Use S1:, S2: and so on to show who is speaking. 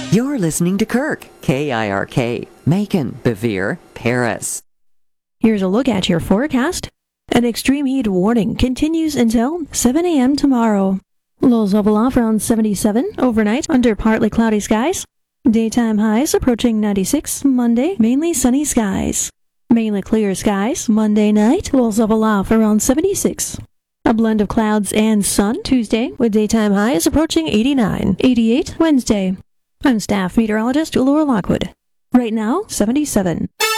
S1: You're listening to Kirk, K-I-R-K, Macon, Bevere, Paris.
S2: Here's a look at your forecast. An extreme heat warning continues until 7 a.m. tomorrow. Lows level off around 77 overnight under partly cloudy skies. Daytime highs approaching 96 Monday, mainly sunny skies. Mainly clear skies Monday night, lows level off around 76. A blend of clouds and sun Tuesday with daytime highs approaching 89, 88 Wednesday. I'm staff meteorologist Laura Lockwood. Right now, 77.